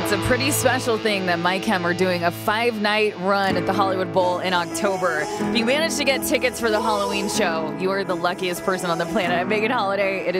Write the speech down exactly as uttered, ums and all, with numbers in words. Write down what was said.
It's a pretty special thing that Mike Hem are doing a five-night run at the Hollywood Bowl in October. If you manage to get tickets for the Halloween show, you are the luckiest person on the planet. I'm Megan Holiday. It is